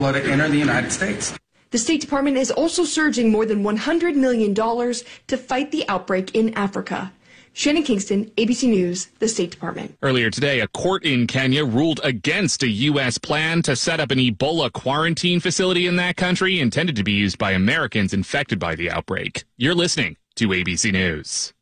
to enter the United States. The State Department is also surging more than $100 million to fight the outbreak in Africa. Shannon Kingston, ABC News, the State Department. Earlier today, a court in Kenya ruled against a U.S. plan to set up an Ebola quarantine facility in that country intended to be used by Americans infected by the outbreak. You're listening to ABC News.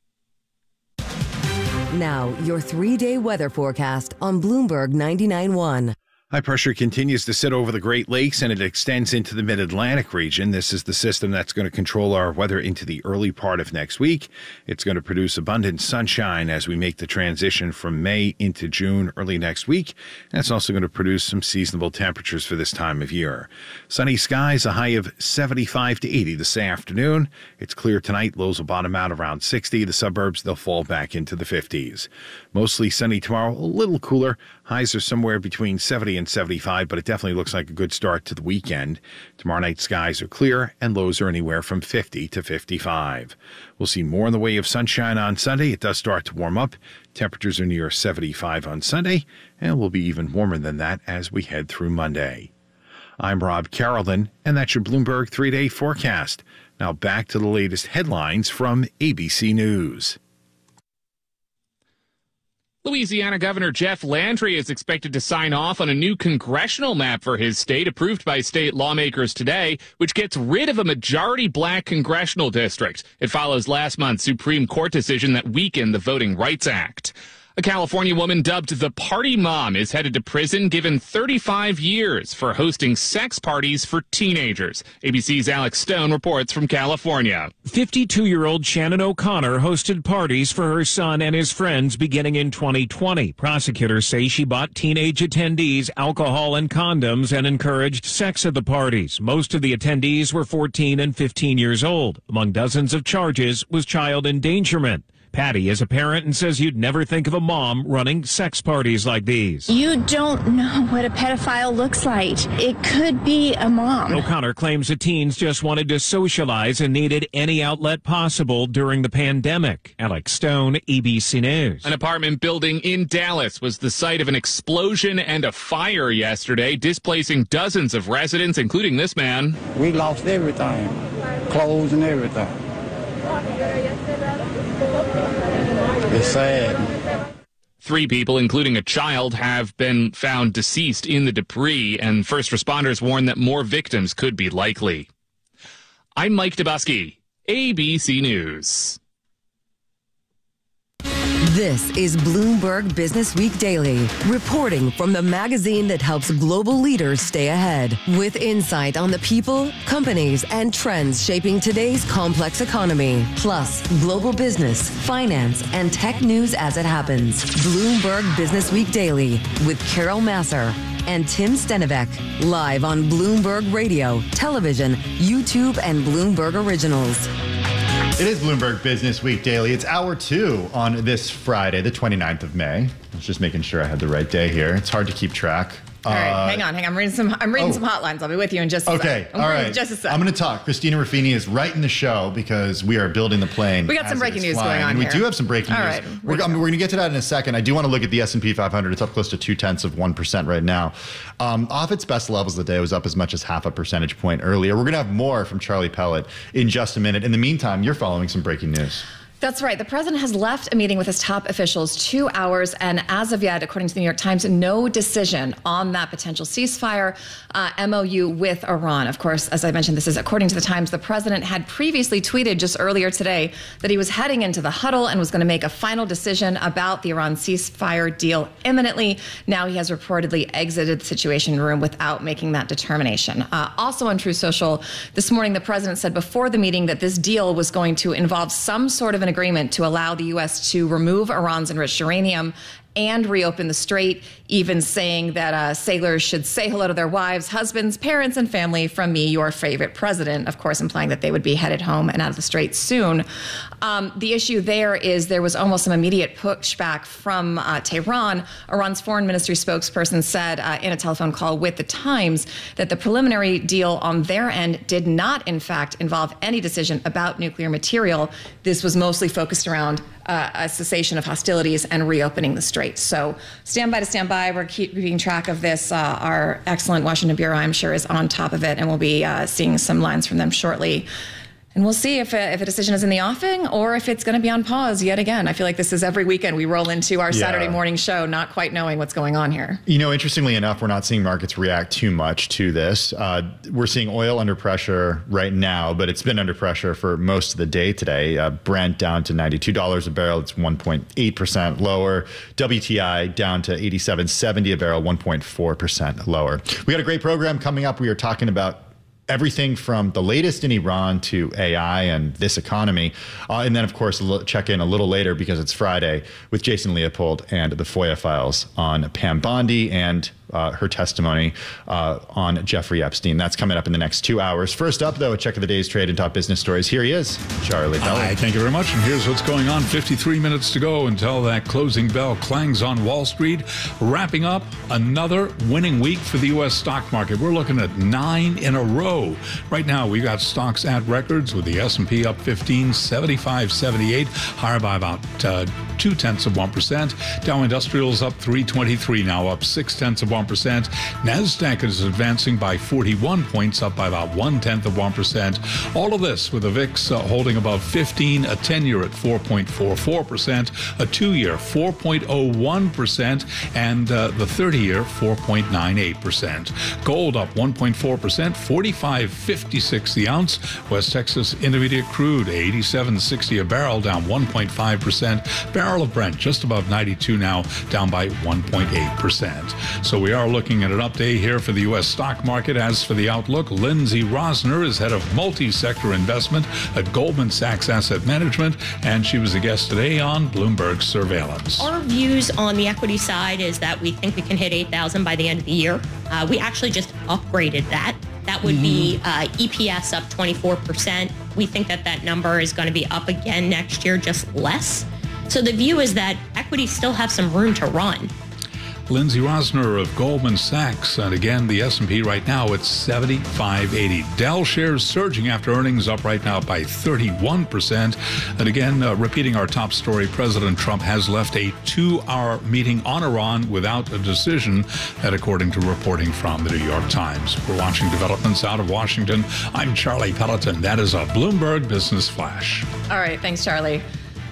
Now, your 3-day weather forecast on Bloomberg 99.1. High pressure continues to sit over the Great Lakes and it extends into the mid-Atlantic region. This is the system that's going to control our weather into the early part of next week. It's going to produce abundant sunshine as we make the transition from May into June early next week. And it's also going to produce some seasonable temperatures for this time of year. Sunny skies, a high of 75 to 80 this afternoon. It's clear tonight. Lows will bottom out around 60. The suburbs, they'll fall back into the 50s. Mostly sunny tomorrow, a little cooler. Highs are somewhere between 70 and 75, but it definitely looks like a good start to the weekend. Tomorrow night skies are clear and lows are anywhere from 50 to 55. We'll see more in the way of sunshine on Sunday. It does start to warm up. Temperatures are near 75 on Sunday, and will be even warmer than that as we head through Monday. I'm Rob Carrollton, and that's your Bloomberg 3-day forecast. Now back to the latest headlines from ABC News. Louisiana Governor Jeff Landry is expected to sign off on a new congressional map for his state approved by state lawmakers today, which gets rid of a majority black congressional district. It follows last month's Supreme Court decision that weakened the Voting Rights Act. A California woman dubbed the Party Mom is headed to prison, given 35 years for hosting sex parties for teenagers. ABC's Alex Stone reports from California. 52-year-old Shannon O'Connor hosted parties for her son and his friends beginning in 2020. Prosecutors say she bought teenage attendees alcohol and condoms and encouraged sex at the parties. Most of the attendees were 14 and 15 years old. Among dozens of charges was child endangerment. Patty is a parent and says you'd never think of a mom running sex parties like these. You don't know what a pedophile looks like. It could be a mom. O'Connor claims the teens just wanted to socialize and needed any outlet possible during the pandemic. Alex Stone, ABC News. An apartment building in Dallas was the site of an explosion and a fire yesterday, displacing dozens of residents, including this man. We lost everything, clothes and everything. It's sad. 3 people, including a child, have been found deceased in the debris, and first responders warn that more victims could be likely. I'm Mike Dubusky, ABC News. This is Bloomberg Business Week Daily, reporting from the magazine that helps global leaders stay ahead, with insight on the people, companies, and trends shaping today's complex economy, plus global business, finance, and tech news as it happens. Bloomberg Business Week Daily with Carol Masser and Tim Stenivek, live on Bloomberg Radio, television, YouTube, and Bloomberg Originals. It is Bloomberg Business Week Daily. It's hour 2 on this Friday, the 29th of May. I was just making sure I had the right day here. It's hard to keep track. All right, hang on. I'm reading some hotlines. I'll be with you in just a second. Okay, all right. Just a second. I'm going to talk. Christina Ruffini is right in the show because we are building the plane. We got some breaking news going on and here. We do have some breaking news. All right. We're going to get to that in a second. I do want to look at the S&P 500. It's up close to 0.2% right now. Off its best levels of the day, it was up as much as 0.5 percentage point earlier. We're going to have more from Charlie Pellet in just a minute. In the meantime, you're following some breaking news. That's right. The president has left a meeting with his top officials 2 hours, and as of yet, according to the New York Times, no decision on that potential ceasefire MOU with Iran. Of course, as I mentioned, this is according to the Times. The president had previously tweeted just earlier today that he was heading into the huddle and was going to make a final decision about the Iran ceasefire deal imminently. Now he has reportedly exited the Situation Room without making that determination. Also on Truth Social this morning, the president said before the meeting that this deal was going to involve some sort of an agreement to allow the U.S. to remove Iran's enriched uranium and reopen the strait, even saying that sailors should say hello to their wives, husbands, parents, and family from me, your favorite president, of course, implying that they would be headed home and out of the strait soon. The issue there is there was almost some immediate pushback from Tehran. Iran's foreign ministry spokesperson said in a telephone call with the Times that the preliminary deal on their end did not, in fact, involve any decision about nuclear material. This was mostly focused around a cessation of hostilities and reopening the strait. So stand by. We're keeping track of this. Our excellent Washington Bureau, I'm sure, is on top of it, and we'll be seeing some lines from them shortly. And we'll see if a decision is in the offing or if it's going to be on pause yet again. I feel like this is every weekend we roll into our Saturday morning show not quite knowing what's going on here. You know, interestingly enough, we're not seeing markets react too much to this. We're seeing oil under pressure right now, but it's been under pressure for most of the day today. Brent down to $92 a barrel. It's 1.8% lower. WTI down to $87.70 a barrel, 1.4% lower. We got a great program coming up. We are talking about everything from the latest in Iran to AI and this economy. And then, of course, check in a little later because it's Friday with Jason Leopold and the FOIA files on Pam Bondi and her testimony on Jeffrey Epstein. That's coming up in the next 2 hours. First up, though, a check of the day's trade and top business stories. Here he is, Charlie Pellet. Hi, thank you very much. And here's what's going on. 53 minutes to go until that closing bell clangs on Wall Street. Wrapping up another winning week for the U.S. stock market. We're looking at 9 in a row. Right now, we got stocks at records with the S&P up 15, 75.78, higher by about 0.2%. Dow Industrials up 323, now up 0.6%. NASDAQ is advancing by 41 points, up by about 0.1%. All of this with the VIX holding above 15, a 10-year at 4.44%, a 2-year 4.01%, and the 30-year 4.98%. Gold up 1.4%, 45.56 the ounce. West Texas Intermediate crude 87.60 a barrel, down 1.5%. Barrel of Brent just above 92 now, down by 1.8%. So we are looking at an update here for the U.S. stock market. As for the outlook, Lindsay Rosner is head of multi-sector investment at Goldman Sachs Asset Management, and she was a guest today on Bloomberg Surveillance. Our views on the equity side is that we think we can hit 8,000 by the end of the year. We actually just upgraded that. That would be EPS up 24%. We think that that number is going to be up again next year, just less. So the view is that equities still have some room to run. Lindsay Rosner of Goldman Sachs. And again, the S&P right now at 75.80. Dell shares surging after earnings, up right now by 31%. And again, repeating our top story, President Trump has left a 2-hour meeting on Iran without a decision, that according to reporting from the New York Times. We're watching developments out of Washington. I'm Charlie Pelleton. That is a Bloomberg Business Flash. All right. Thanks, Charlie.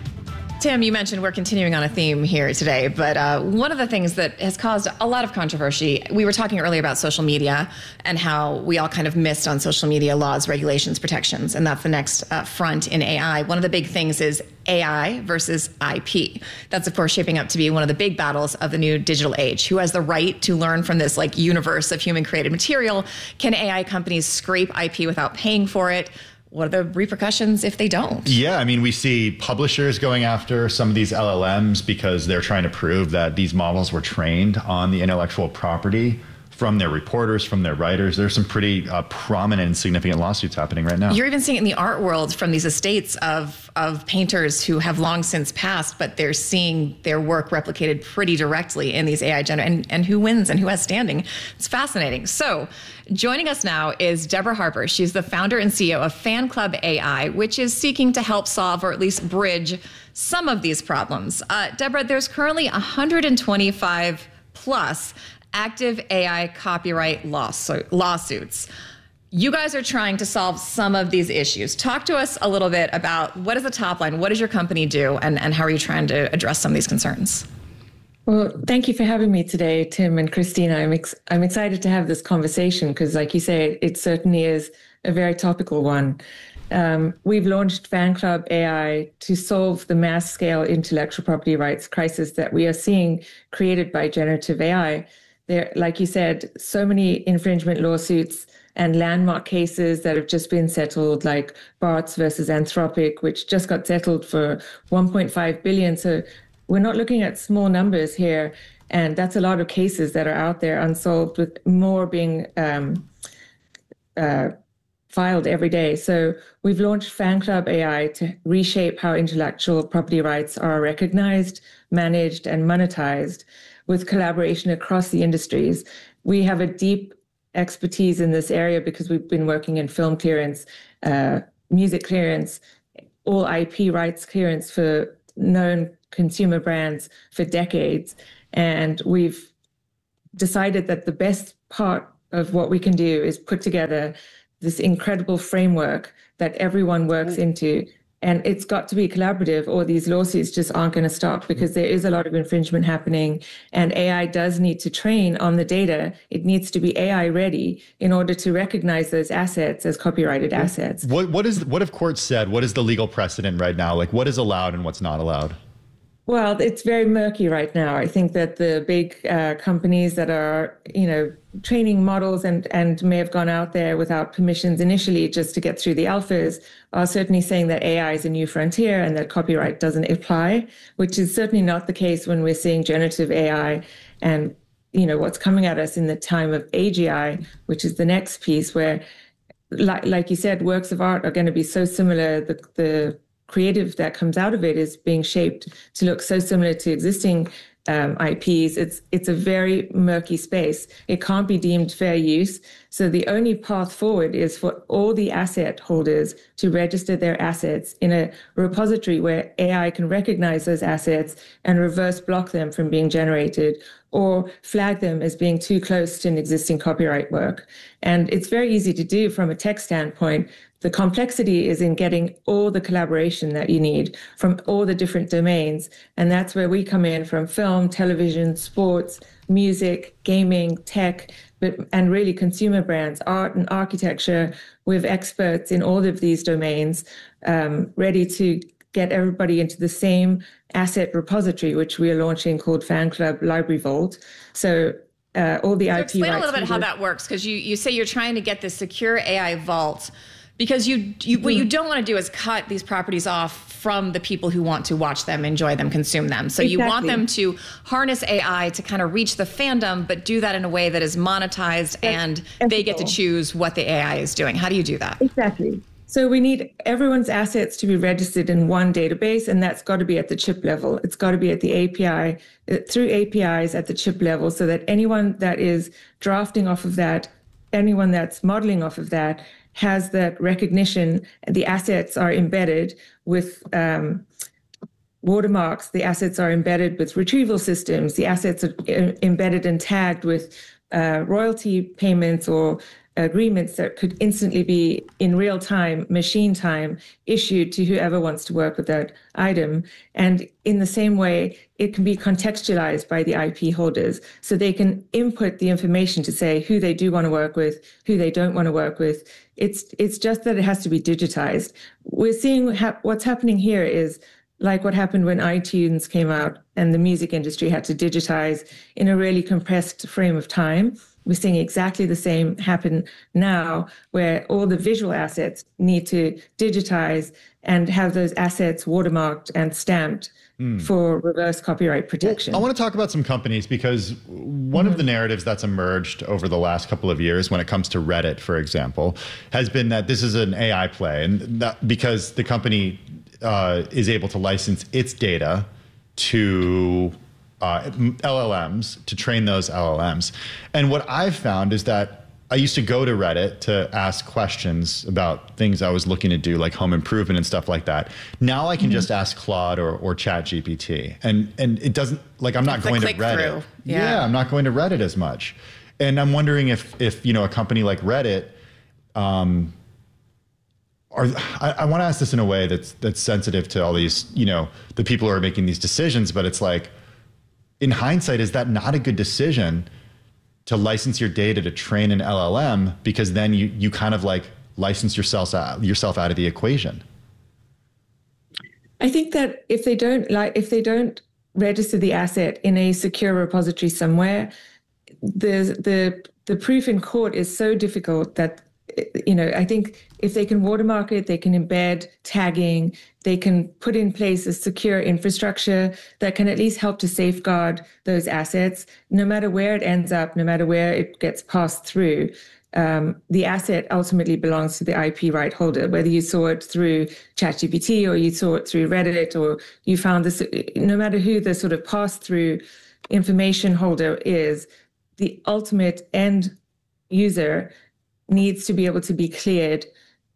Tim, you mentioned we're continuing on a theme here today, but one of the things that has caused a lot of controversy, we were talking earlier about social media and how we all kind of missed on social media laws, regulations, protections, and that's the next front in AI. One of the big things is AI versus IP. That's, of course, shaping up to be one of the big battles of the new digital age. Who has the right to learn from this like universe of human created material? Can AI companies scrape IP without paying for it? What are the repercussions if they don't? Yeah, I mean, we see publishers going after some of these LLMs because they're trying to prove that these models were trained on the intellectual property from their reporters, from their writers. There's some pretty prominent and significant lawsuits happening right now. You're even seeing it in the art world from these estates of painters who have long since passed, but they're seeing their work replicated pretty directly in these AI and who wins and who has standing. It's fascinating. So joining us now is Deborah Harper. She's the founder and CEO of Fan Club AI, which is seeking to help solve or at least bridge some of these problems. Deborah, there's currently 125 plus active AI copyright lawsuits. You guys are trying to solve some of these issues. Talk to us a little bit about what is the top line, what does your company do, and how are you trying to address some of these concerns? Well, thank you for having me today, Tim and Christina. I'm excited to have this conversation because, like you say, it certainly is a very topical one. We've launched Fan Club AI to solve the mass-scale intellectual property rights crisis that we are seeing created by generative AI. There, like you said, so many infringement lawsuits and landmark cases that have just been settled, like Bart's versus Anthropic, which just got settled for $1.5 billion. So we're not looking at small numbers here, and that's a lot of cases that are out there unsolved, with more being filed every day. So we've launched Fan Club AI to reshape how intellectual property rights are recognized, managed, and monetized, with collaboration across the industries. We have a deep expertise in this area because we've been working in film clearance, music clearance, all IP rights clearance for known consumer brands for decades. And we've decided that the best part of what we can do is put together this incredible framework that everyone works into. And it's got to be collaborative, or these lawsuits just aren't going to stop, because there is a lot of infringement happening. And AI does need to train on the data. It needs to be AI ready in order to recognize those assets as copyrighted assets. What have courts said? What is the legal precedent right now? Like, what is allowed and what's not allowed? Well, it's very murky right now. I think that the big companies that are, training models and may have gone out there without permissions initially just to get through the alphas are certainly saying that AI is a new frontier and that copyright doesn't apply, which is certainly not the case when we're seeing generative AI and, what's coming at us in the time of AGI, which is the next piece where, like you said, works of art are going to be so similar. The creative that comes out of it is being shaped to look so similar to existing IPs. It's a very murky space. It can't be deemed fair use. So the only path forward is for all the asset holders to register their assets in a repository where AI can recognize those assets and reverse block them from being generated or flag them as being too close to an existing copyright work. And it's very easy to do from a tech standpoint. The complexity is in getting all the collaboration that you need from all the different domains. And that's where we come in, from film, television, sports, music, gaming, tech, and really consumer brands, art and architecture. We have experts in all of these domains, ready to get everybody into the same asset repository, which we are launching, called Fan Club Library Vault. So all the IP explain rights. A little bit how that works, because you say you're trying to get this secure AI vault, because what you don't want to do is cut these properties off from the people who want to watch them, enjoy them, consume them. So you want them to harness AI to kind of reach the fandom, but do that in a way that is monetized and they get to choose what the AI is doing. How do you do that? Exactly. So we need everyone's assets to be registered in one database, and that's got to be at the chip level. It's got to be at the API, through APIs at the chip level, so that anyone that is drafting off of that, anyone that's modeling off of that, has that recognition. The assets are embedded with watermarks. The assets are embedded with retrieval systems. The assets are embedded and tagged with royalty payments or agreements that could instantly be in real time, machine time, issued to whoever wants to work with that item. And in the same way, it can be contextualized by the IP holders, so they can input the information to say who they do want to work with, who they don't want to work with. It's just that it has to be digitized. We're seeing what's happening here is like what happened when iTunes came out and the music industry had to digitize in a really compressed frame of time. We're seeing exactly the same happen now, where all the visual assets need to digitize and have those assets watermarked and stamped for reverse copyright protection. Well, I want to talk about some companies, because one of the narratives that's emerged over the last couple of years when it comes to Reddit, for example, has been that this is an AI play, and that because the company is able to license its data to LLMs to train those LLMs. And what I've found is that I used to go to Reddit to ask questions about things I was looking to do, like home improvement and stuff like that. Now I can just ask Claude or ChatGPT, and it doesn't, like, I'm not going to Reddit. Yeah, I'm not going to Reddit as much. And I'm wondering if a company like Reddit, I want to ask this in a way that's sensitive to all these, the people who are making these decisions, but it's like, in hindsight, is that not a good decision to license your data to train an LLM, because then you kind of like license yourself out of the equation? I think that if they don't register the asset in a secure repository somewhere, the proof in court is so difficult that, I think if they can watermark it, they can embed tagging, they can put in place a secure infrastructure that can at least help to safeguard those assets, no matter where it ends up, no matter where it gets passed through. The asset ultimately belongs to the IP right holder, whether you saw it through ChatGPT or you saw it through Reddit, or you found this, no matter who the sort of pass-through information holder is, the ultimate end user needs to be able to be cleared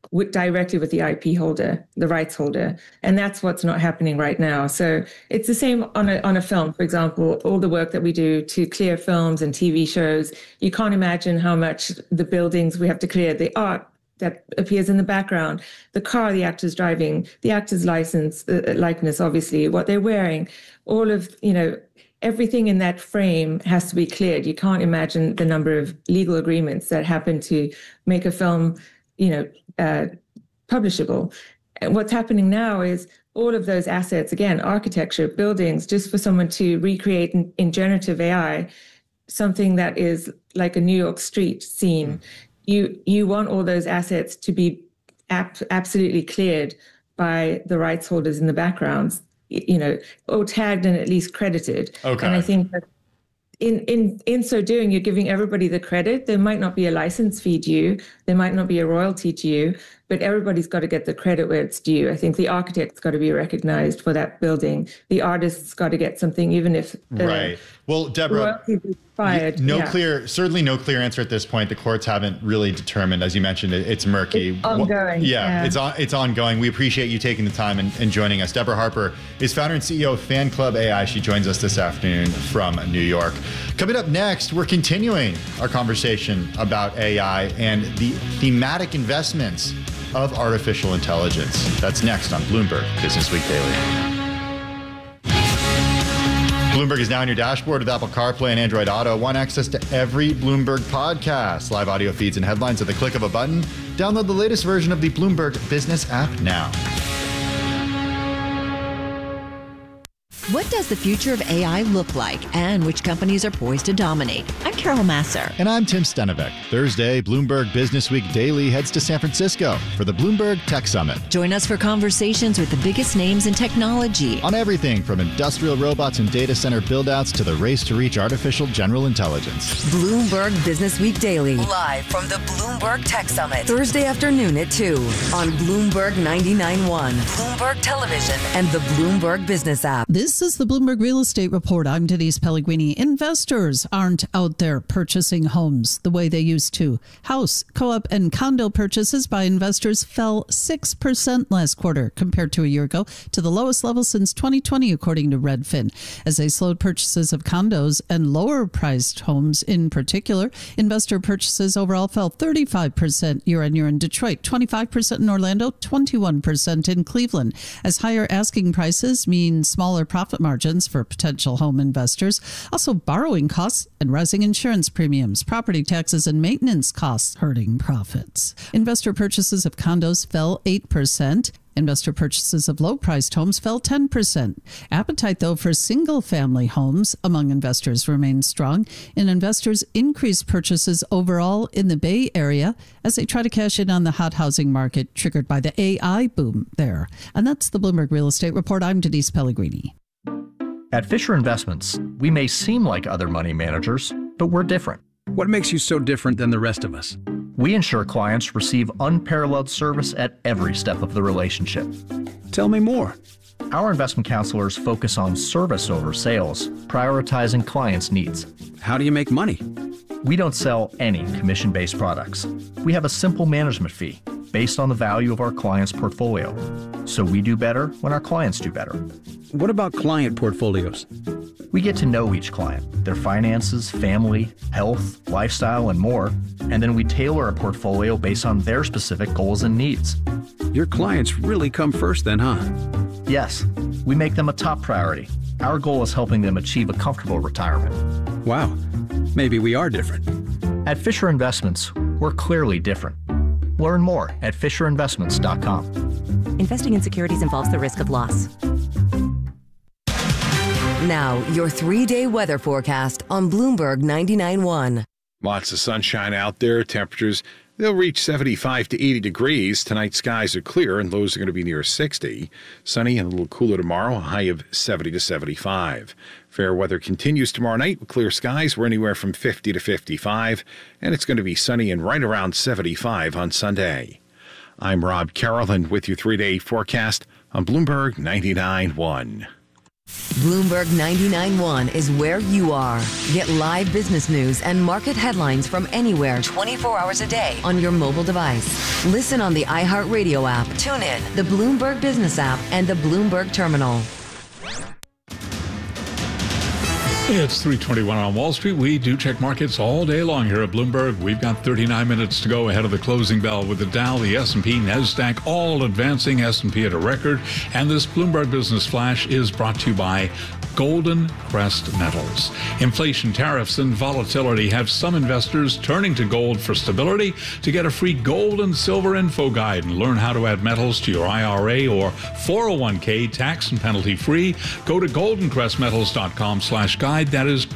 directly with the IP holder, the rights holder. And that's what's not happening right now. So it's the same on a film, for example, all the work that we do to clear films and TV shows. You can't imagine how much the buildings we have to clear, the art that appears in the background, the car the actor's driving, the actor's likeness, obviously, what they're wearing, all of, everything in that frame has to be cleared. You can't imagine the number of legal agreements that happen to make a film publishable. And what's happening now is all of those assets, again, architecture, buildings, just for someone to recreate in generative AI, something that is like a New York street scene. You want all those assets to be absolutely cleared by the rights holders in the backgrounds, or tagged and at least credited. Okay. And I think that in so doing, you're giving everybody the credit. There might not be a license fee due. There might not be a royalty due, but everybody's got to get the credit where it's due. I think the architect's got to be recognized for that building. The artist's got to get something, even if right. Well, Deborah, certainly no clear answer at this point. The courts haven't really determined, as you mentioned, it's murky. It's ongoing. It's ongoing. We appreciate you taking the time and joining us. Deborah Harper is founder and CEO of Fan Club AI. She joins us this afternoon from New York. Coming up next, we're continuing our conversation about AI and the thematic investments of artificial intelligence. That's next on Bloomberg Business Week Daily. Bloomberg is now on your dashboard with Apple CarPlay and Android Auto. Want access to every Bloomberg podcast, live audio feeds, and headlines at the click of a button? Download the latest version of the Bloomberg Business app now. What does the future of AI look like, and which companies are poised to dominate? I'm Carol Masser. And I'm Tim Stenevec. Thursday, Bloomberg Business Week Daily heads to San Francisco for the Bloomberg Tech Summit. Join us for conversations with the biggest names in technology. On everything from industrial robots and data center buildouts to the race to reach artificial general intelligence. Bloomberg Business Week Daily. Live from the Bloomberg Tech Summit. Thursday afternoon at 2 on Bloomberg 99.1, Bloomberg Television, and the Bloomberg Business app. This is the Bloomberg Real Estate Report. I'm Denise Pellegrini. Investors aren't out there purchasing homes the way they used to. House, co-op, and condo purchases by investors fell 6% last quarter compared to a year ago, to the lowest level since 2020, according to Redfin. As they slowed purchases of condos and lower-priced homes in particular, investor purchases overall fell 35% year-on-year in Detroit, 25% in Orlando, 21% in Cleveland. As higher asking prices mean smaller profit margins for potential home investors. Also, borrowing costs and rising insurance premiums, property taxes, and maintenance costs hurting profits. Investor purchases of condos fell 8%. Investor purchases of low-priced homes fell 10%. Appetite, though, for single-family homes among investors remains strong, and investors increased purchases overall in the Bay Area as they try to cash in on the hot housing market triggered by the AI boom there. And that's the Bloomberg Real Estate Report. I'm Denise Pellegrini. At Fisher Investments, we may seem like other money managers, but we're different. What makes you so different than the rest of us? We ensure clients receive unparalleled service at every step of the relationship. Tell me more. Our investment counselors focus on service over sales, prioritizing clients' needs. How do you make money? We don't sell any commission-based products. We have a simple management fee based on the value of our client's portfolio. So we do better when our clients do better. What about client portfolios? We get to know each client, their finances, family, health, lifestyle, and more, and then we tailor a portfolio based on their specific goals and needs. Your clients really come first then, huh? Yes, we make them a top priority. Our goal is helping them achieve a comfortable retirement. Wow, maybe we are different. At Fisher Investments, we're clearly different. Learn more at FisherInvestments.com. Investing in securities involves the risk of loss. Now, your 3-day weather forecast on Bloomberg 99.1. Lots of sunshine out there. Temperatures, they'll reach 75 to 80 degrees. Tonight, skies are clear and lows are going to be near 60. Sunny and a little cooler tomorrow, a high of 70 to 75. Fair weather continues tomorrow night with clear skies. We're anywhere from 50 to 55, and it's going to be sunny and right around 75 on Sunday. I'm Rob Carroll, and with your 3-day forecast on Bloomberg 99.1. Bloomberg 99.1 is where you are. Get live business news and market headlines from anywhere 24 hours a day on your mobile device. Listen on the iHeartRadio app, tune in, the Bloomberg Business app, and the Bloomberg Terminal. It's 3:21 on Wall Street. We do check markets all day long here at Bloomberg. We've got 39 minutes to go ahead of the closing bell with the Dow, the S&P, NASDAQ, all advancing, S&P at a record. And this Bloomberg Business Flash is brought to you by Golden Crest Metals. Inflation, tariffs, and volatility have some investors turning to gold for stability. To get a free gold and silver info guide and learn how to add metals to your IRA or 401k tax and penalty free, go to goldencrestmetals.com/guide. That is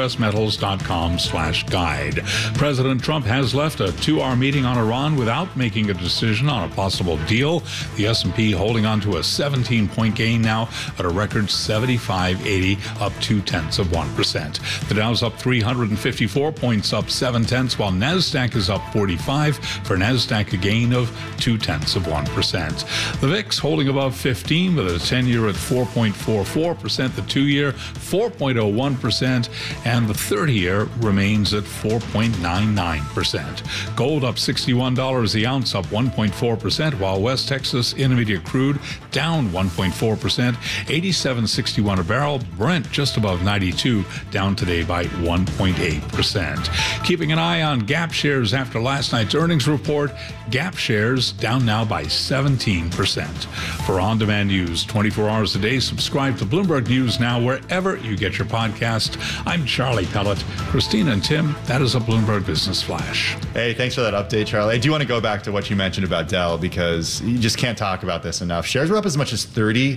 goldencrestmetals.com/guide. President Trump has left a 2-hour meeting on Iran without making a decision on a possible deal. The S&P holding on to a 17-point gain now at a record 75.80, up 0.2%. The Dow's up 354 points, up 0.7, while NASDAQ is up 45. For NASDAQ, a gain of 0.2%. The VIX holding above 15 with a 10-year at 4.44%, the 2-year 4.01%, and the 30-year remains at 4.99%. Gold up $61 the ounce, up 1.4%, while West Texas Intermediate crude down 1.4%, 87.61 a barrel. Brent just above 92, down today by 1.8%. Keeping an eye on Gap shares after last night's earnings report. Gap shares down now by 17%. For on-demand news 24 hours a day, subscribe to Bloomberg News Now wherever you get your podcast. I'm Charlie Pellet. Christina and Tim, that is a Bloomberg Business Flash. Hey, thanks for that update, Charlie. I do want to go back to what you mentioned about Dell because you just can't talk about this enough. Shares were up as much as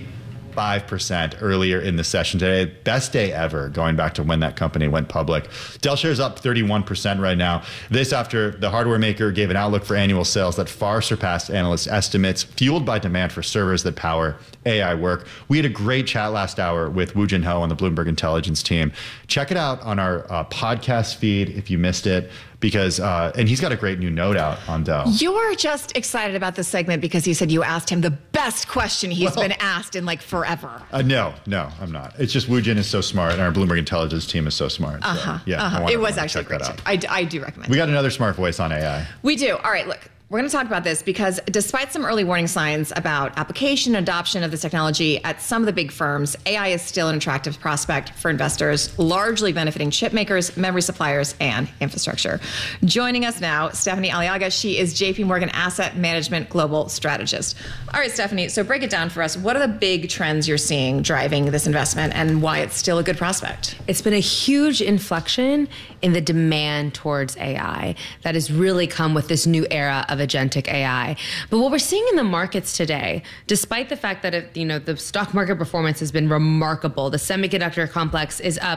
35% earlier in the session today. Best day ever going back to when that company went public. Dell shares up 31% right now. This after the hardware maker gave an outlook for annual sales that far surpassed analysts' estimates, fueled by demand for servers that power AI work. We had a great chat last hour with Woo Jin Ho on the Bloomberg Intelligence team. Check it out on our podcast feed if you missed it. Because, and he's got a great new note out on Dell. You're just excited about this segment because you said you asked him the best question he's been asked in like forever. No, I'm not. It's just Woo Jin is so smart and our Bloomberg Intelligence team is so smart. It was actually great. I do recommend it. We got another smart voice on AI. We do. All right, look. We're going to talk about this because despite some early warning signs about application and adoption of this technology at some of the big firms, AI is still an attractive prospect for investors, largely benefiting chip makers, memory suppliers, and infrastructure. Joining us now, Stephanie Aliaga. She is JP Morgan Asset Management Global Strategist. All right, Stephanie, so break it down for us. What are the big trends you're seeing driving this investment and why it's still a good prospect? It's been a huge inflection in the demand towards AI that has really come with this new era of agentic AI. But what we're seeing in the markets today, despite the fact that the stock market performance has been remarkable, the semiconductor complex is up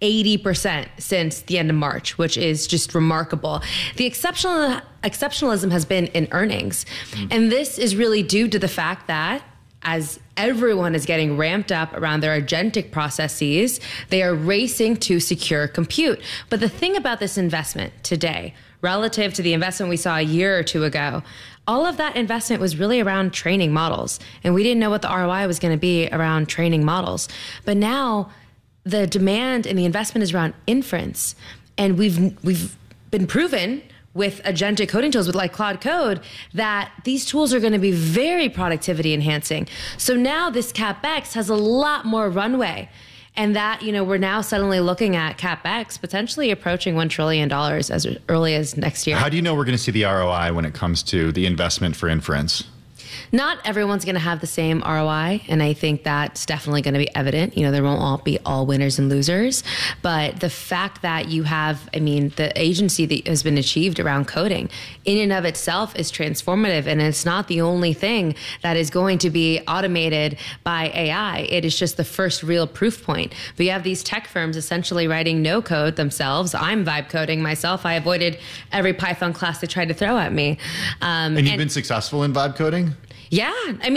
80% since the end of March, which is just remarkable. The exceptionalism has been in earnings. And this is really due to the fact that as everyone is getting ramped up around their agentic processes, they are racing to secure compute. But the thing about this investment today, relative to the investment we saw a year or two ago, all of that investment was really around training models. And we didn't know what the ROI was going to be around training models. But now the demand and the investment is around inference. And we've been proven with agentic coding tools, with like Claude Code, that these tools are going to be very productivity enhancing. So now this CapEx has a lot more runway. And that, we're now suddenly looking at CapEx potentially approaching $1 trillion as early as next year. How do you know we're going to see the ROI when it comes to the investment for inference? Not everyone's going to have the same ROI, and I think that's definitely going to be evident. There won't all be all winners and losers, but the fact that you have, the agency that has been achieved around coding in and of itself is transformative, and it's not the only thing that is going to be automated by AI. It is just the first real proof point. But you have these tech firms essentially writing no code themselves. I'm vibe coding myself. I avoided every Python class they tried to throw at me. And you've been successful in vibe coding? Yeah.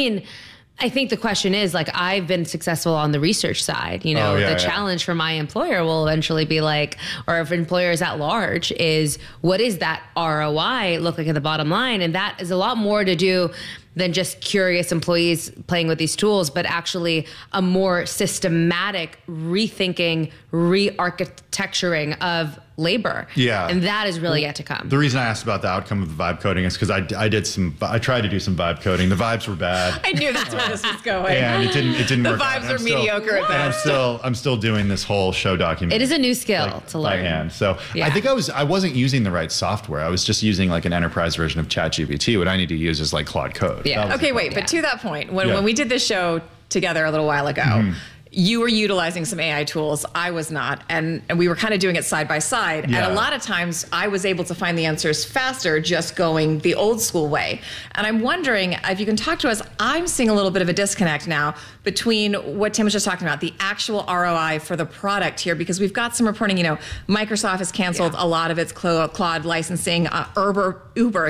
I think the question is, I've been successful on the research side. The challenge for my employer will eventually be or if employers at large is, what is that ROI look like at the bottom line? And that is a lot more to do than just curious employees playing with these tools, but actually a more systematic rethinking, re-architecturing of labor. Yeah. And that is really yet to come. The reason I asked about the outcome of the vibe coding is because I tried to do some vibe coding. The vibes were bad. I knew that's where this was going. And it didn't the work out. The vibes are mediocre at best. I'm still doing this whole show document. It is a new skill to learn. By hand. So yeah. I think I wasn't using the right software. I was just using like an enterprise version of ChatGPT. What I need to use is like Claude Code. Yeah. Okay, wait, but to that point, when we did this show together a little while ago, you were utilizing some AI tools. I was not. And we were kind of doing it side by side. Yeah. And a lot of times I was able to find the answers faster just going the old school way. And I'm wondering if you can talk to us. I'm seeing a little bit of a disconnect now between what Tim was just talking about, the actual ROI for the product here, because we've got some reporting, Microsoft has canceled a lot of its Claude licensing. Uber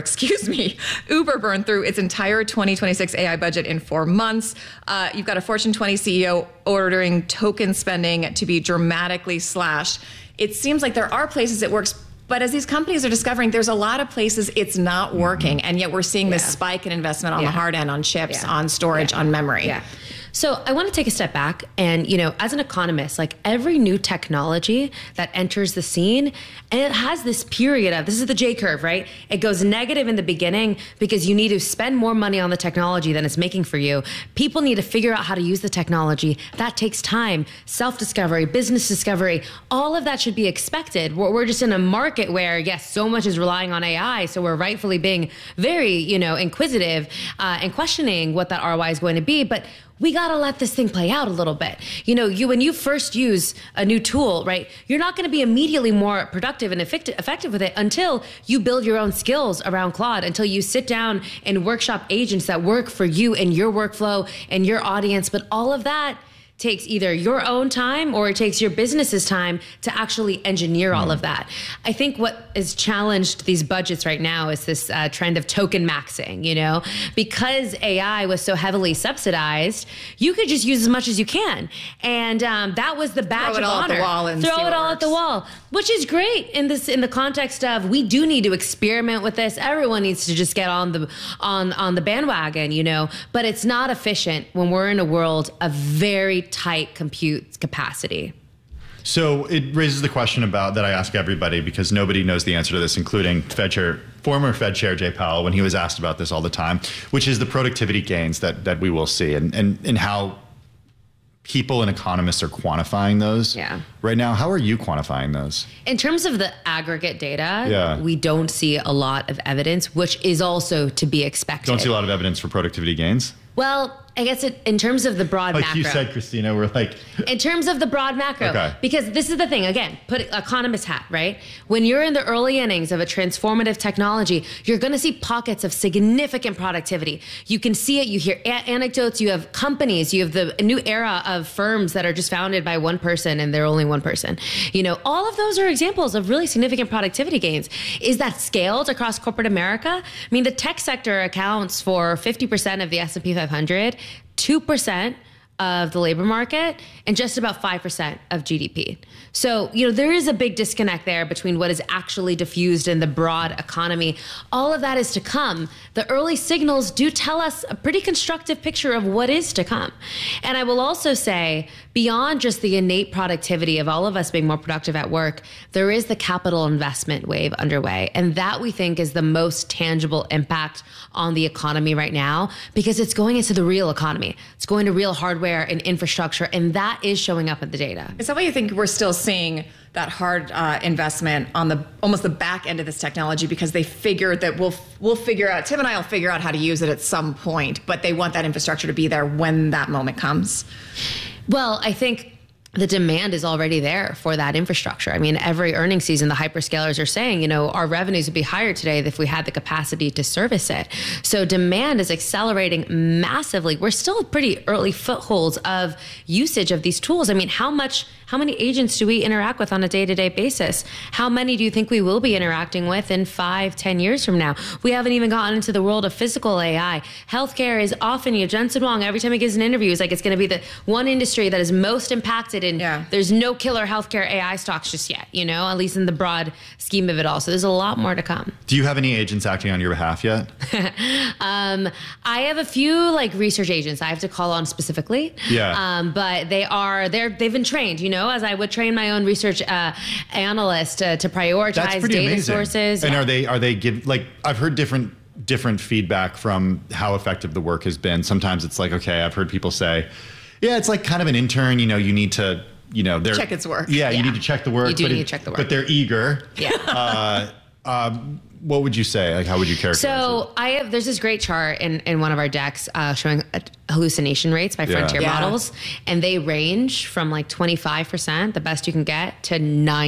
burned through its entire 2026 AI budget in 4 months. You've got a Fortune 20 CEO ordering token spending to be dramatically slashed. It seems like there are places it works, but as these companies are discovering, there's a lot of places it's not working, and yet we're seeing this spike in investment on the hard end, on chips, on storage, on memory. Yeah. So I want to take a step back and, as an economist, like every new technology that enters the scene, and it has this period of, this is the J curve, right? It goes negative in the beginning because you need to spend more money on the technology than it's making for you. People need to figure out how to use the technology. That takes time, self-discovery, business discovery, all of that should be expected. We're just in a market where, yes, so much is relying on AI. So we're rightfully being very, inquisitive and questioning what that ROI is going to be. But we got to let this thing play out a little bit. When you first use a new tool, right, you're not going to be immediately more productive and effective with it until you build your own skills around Claude, until you sit down and workshop agents that work for you and your workflow and your audience. But all of that takes either your own time or it takes your business's time to actually engineer all of that. I think what has challenged these budgets right now is this trend of token maxing, because AI was so heavily subsidized, you could just use as much as you can. And that was the badge of honor. Throw it all at the wall, which is great in the context of we do need to experiment with this. Everyone needs to just get on the bandwagon, but it's not efficient when we're in a world of very tight compute capacity. So it raises the question about that I ask everybody, because nobody knows the answer to this, including former Fed Chair Jay Powell, when he was asked about this all the time, which is the productivity gains that we will see and how people and economists are quantifying those right now. How are you quantifying those? In terms of the aggregate data, we don't see a lot of evidence, which is also to be expected. Don't see a lot of evidence for productivity gains? Well, I guess in terms of the broad macro. Like you said, Christina, we're like... In terms of the broad macro, because this is the thing, again, put economist hat, right? When you're in the early innings of a transformative technology, you're going to see pockets of significant productivity. You can see it, you hear anecdotes, you have companies, you have the new era of firms that are just founded by one person and they're only one person. All of those are examples of really significant productivity gains. Is that scaled across corporate America? I mean, the tech sector accounts for 50% of the S&P 500, 2% of the labor market, and just about 5% of GDP. So, there is a big disconnect there between what is actually diffused in the broad economy. All of that is to come. The early signals do tell us a pretty constructive picture of what is to come. And I will also say, beyond just the innate productivity of all of us being more productive at work, there is the capital investment wave underway. And that we think is the most tangible impact on the economy right now, because it's going into the real economy. It's going to real hardware and infrastructure, and that is showing up in the data. Is that why you think we're still seeing that hard investment on almost the back end of this technology, because they figured that we'll figure out, Tim and I will figure out how to use it at some point, but they want that infrastructure to be there when that moment comes? Well, I think the demand is already there for that infrastructure. I mean, every earnings season, the hyperscalers are saying, our revenues would be higher today if we had the capacity to service it. So demand is accelerating massively. We're still pretty early footholds of usage of these tools. I mean, how much how many agents do we interact with on a day-to-day basis? How many do you think we will be interacting with in 5-10 years from now? We haven't even gotten into the world of physical AI. Healthcare is often, Jensen Huang, every time he gives an interview, is like it's going to be the one industry that is most impacted, and there's no killer healthcare AI stocks just yet, at least in the broad scheme of it all. So there's a lot more to come. Do you have any agents acting on your behalf yet? I have a few research agents I have to call on specifically. Yeah. But they've been trained, as I would train my own research analyst to prioritize data amazing. Sources. And are they I've heard different feedback from how effective the work has been. Sometimes it's okay, I've heard people say, yeah, it's kind of an intern, you need to, they're check its work. Yeah, you need to check the work. You do need to check the work. But they're eager. Yeah. What would you say? How would you characterize it? There's this great chart in one of our decks showing hallucination rates by frontier models, and they range from 25%, the best you can get, to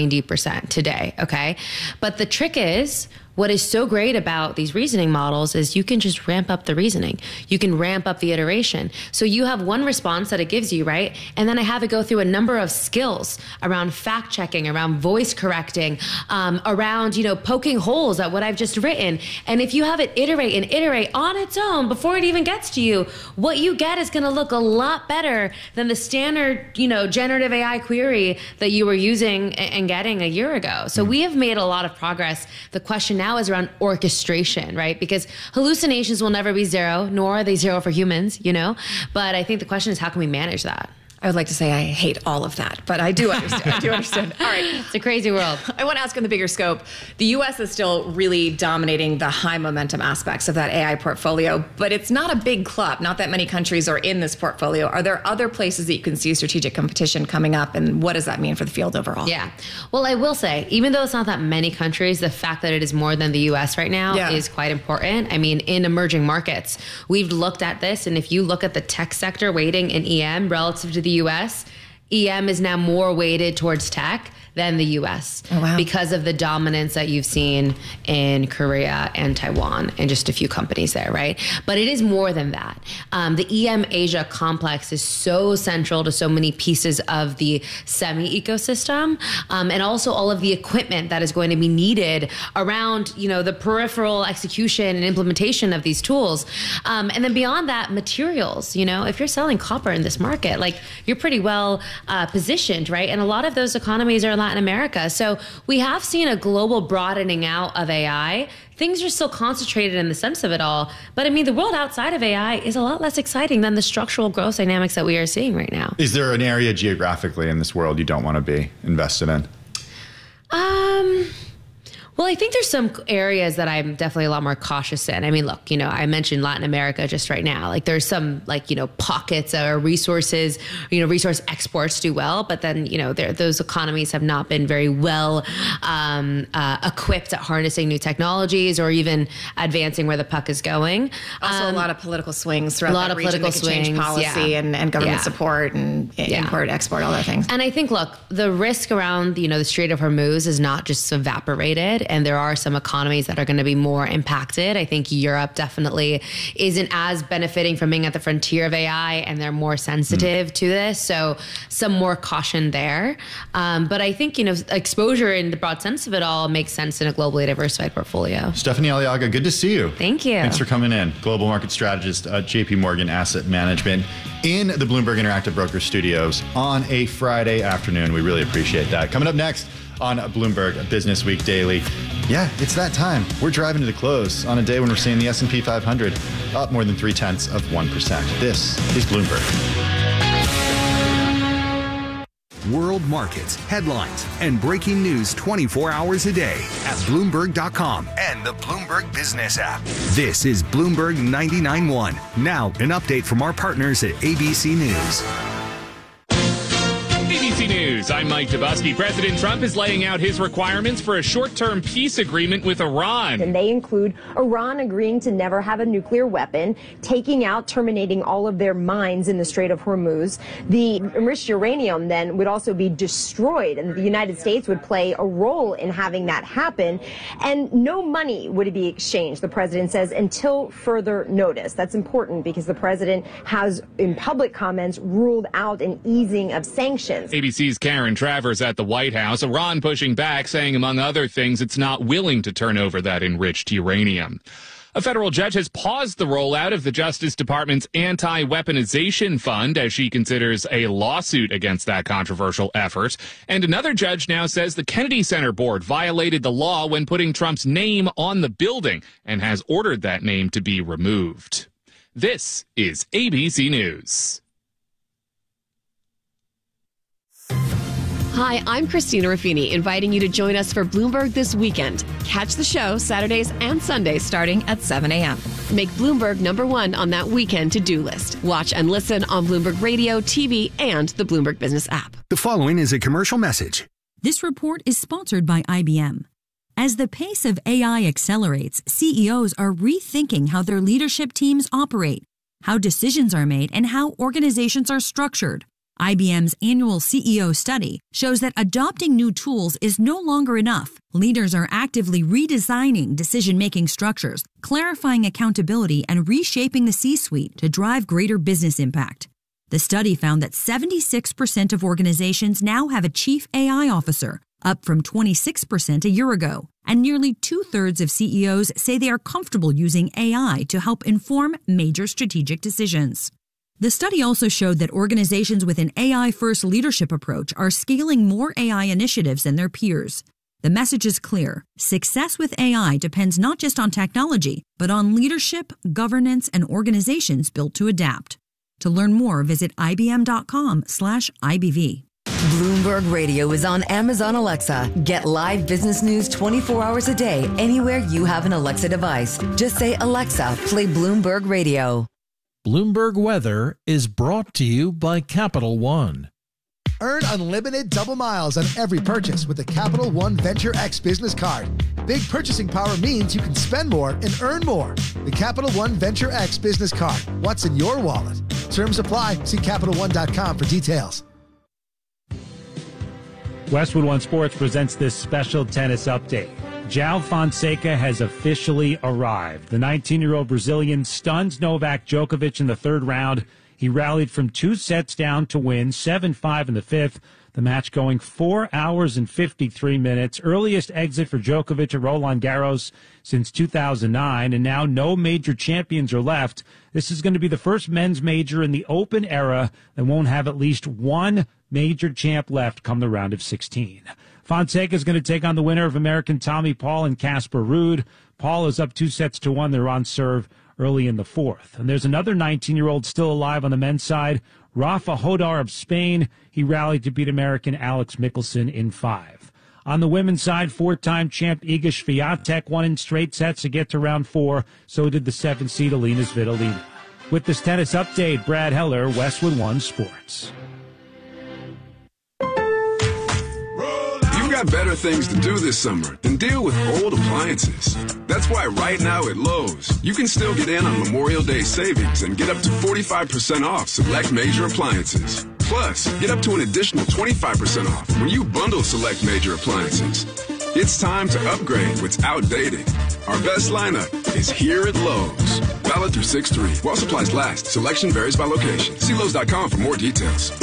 90% today. Okay. But the trick is, what is so great about these reasoning models is you can just ramp up the reasoning. You can ramp up the iteration. So you have one response that it gives you, right? And then I have it go through a number of skills around fact checking, around voice correcting, around, poking holes at what I've just written. And if you have it iterate and iterate on its own before it even gets to you, what you get is going to look a lot better than the standard, generative AI query that you were using and getting a year ago. So we have made a lot of progress. The question now is around orchestration, right? Because hallucinations will never be zero, nor are they zero for humans, But I think the question is, how can we manage that? I would like to say I hate all of that, but I do understand. All right. It's a crazy world. I want to ask on the bigger scope. The U.S. is still really dominating the high momentum aspects of that AI portfolio, but it's not a big club. Not that many countries are in this portfolio. Are there other places that you can see strategic competition coming up, and what does that mean for the field overall? Yeah. Well, I will say, even though it's not that many countries, the fact that it is more than the U.S. right now is quite important. I mean, in emerging markets, we've looked at this, and if you look at the tech sector weighting in EM relative to the U.S., EM is now more weighted towards tech than the U.S. Oh, wow. Because of the dominance that you've seen in Korea and Taiwan and just a few companies there, right? But it is more than that. The EM Asia complex is so central to so many pieces of the semi ecosystem, and also all of the equipment that is going to be needed around, the peripheral execution and implementation of these tools. And then beyond that, materials. If you're selling copper in this market, you're pretty well positioned, right? And a lot of those economies are in Latin America. So we have seen a global broadening out of AI. Things are still concentrated in the sense of it all. But I mean, the world outside of AI is a lot less exciting than the structural growth dynamics that we are seeing right now. Is there an area geographically in this world you don't want to be invested in? Well, I think there's some areas that I'm definitely a lot more cautious in. I mean, look, I mentioned Latin America just right now. There's some pockets or resources, resource exports do well, but then, those economies have not been very well equipped at harnessing new technologies or even advancing where the puck is going. Also, a lot of political swings throughout that region that could change policy and government support and import, export, all that things. And I think, look, the risk around, the Strait of Hormuz is not just evaporated. And there are some economies that are going to be more impacted. I think Europe definitely isn't as benefiting from being at the frontier of AI, and they're more sensitive to this. So some more caution there. But I think, exposure in the broad sense of it all makes sense in a globally diversified portfolio. Stephanie Aliaga, good to see you. Thank you. Thanks for coming in. Global market strategist at JP Morgan Asset Management in the Bloomberg Interactive Brokers studios on a Friday afternoon. We really appreciate that. Coming up next on Bloomberg Business Week Daily. Yeah, it's that time. We're driving to the close on a day when we're seeing the S&P 500 up more than 0.3%. This is Bloomberg. World markets, headlines, and breaking news 24 hours a day at Bloomberg.com and the Bloomberg Business app. This is Bloomberg 99.1. Now, an update from our partners at ABC News. ABC News, I'm Mike Dabusky. President Trump is laying out his requirements for a short-term peace agreement with Iran. And they include Iran agreeing to never have a nuclear weapon, terminating all of their mines in the Strait of Hormuz. The enriched uranium then would also be destroyed, and the United States would play a role in having that happen. And no money would be exchanged, the president says, until further notice. That's important because the president has, in public comments, ruled out an easing of sanctions. ABC's Aaron Travers at the White House. Iran pushing back, saying, among other things, it's not willing to turn over that enriched uranium. A federal judge has paused the rollout of the Justice Department's anti-weaponization fund as she considers a lawsuit against that controversial effort. And another judge now says the Kennedy Center board violated the law when putting Trump's name on the building and has ordered that name to be removed. This is ABC News. Hi, I'm Christina Ruffini, inviting you to join us for Bloomberg This Weekend. Catch the show Saturdays and Sundays starting at 7 a.m. Make Bloomberg #1 on that weekend to-do list. Watch and listen on Bloomberg Radio, TV, and the Bloomberg Business app. The following is a commercial message. This report is sponsored by IBM. As the pace of AI accelerates, CEOs are rethinking how their leadership teams operate, how decisions are made, and how organizations are structured. IBM's annual CEO study shows that adopting new tools is no longer enough. Leaders are actively redesigning decision-making structures, clarifying accountability, and reshaping the C-suite to drive greater business impact. The study found that 76% of organizations now have a chief AI officer, up from 26% a year ago. And nearly 2/3 of CEOs say they are comfortable using AI to help inform major strategic decisions. The study also showed that organizations with an AI-first leadership approach are scaling more AI initiatives than their peers. The message is clear. Success with AI depends not just on technology, but on leadership, governance, and organizations built to adapt. To learn more, visit ibm.com/IBV. Bloomberg Radio is on Amazon Alexa. Get live business news 24 hours a day anywhere you have an Alexa device. Just say, Alexa, play Bloomberg Radio. Bloomberg Weather is brought to you by Capital One. Earn unlimited double miles on every purchase with the Capital One Venture X business card. Big purchasing power means you can spend more and earn more. The Capital One Venture X business card. What's in your wallet? Terms apply. See CapitalOne.com for details. Westwood One Sports presents this special tennis update. João Fonseca has officially arrived. The 19-year-old Brazilian stuns Novak Djokovic in the third round. He rallied from 2 sets down to win 7-5 in the fifth. The match going 4 hours and 53 minutes. Earliest exit for Djokovic at Roland Garros since 2009, and now no major champions are left. This is going to be the first men's major in the Open era that won't have at least one major champ left come the round of 16. Fonseca is going to take on the winner of American Tommy Paul and Casper Ruud. Paul is up 2-1. They're on serve early in the fourth. And there's another 19-year-old still alive on the men's side, Rafa Hodar of Spain. He rallied to beat American Alex Michelsen in 5. On the women's side, 4-time champ Iga Swiatek won in straight sets to get to round 4. So did the 7th-seed Alina Svitolina. With this tennis update, Brad Heller, Westwood One Sports. Got better things to do this summer than deal with old appliances. That's why right now at Lowe's, you can still get in on Memorial Day savings and get up to 45% off select major appliances. Plus, get up to an additional 25% off when you bundle select major appliances. It's time to upgrade what's outdated. Our best lineup is here at Lowe's. Valid through 6/3. While supplies last. Selection varies by location. See Lowe's.com for more details.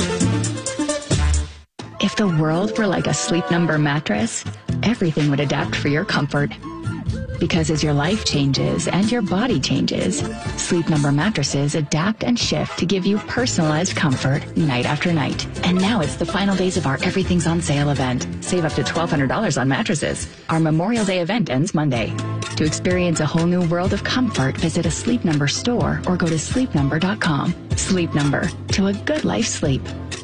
If the world were like a Sleep Number mattress, everything would adapt for your comfort. Because as your life changes and your body changes, Sleep Number mattresses adapt and shift to give you personalized comfort night after night. And now it's the final days of our Everything's on Sale event. Save up to $1,200 on mattresses. Our Memorial Day event ends Monday. To experience a whole new world of comfort, visit a Sleep Number store or go to sleepnumber.com. Sleep Number, to a good life sleep.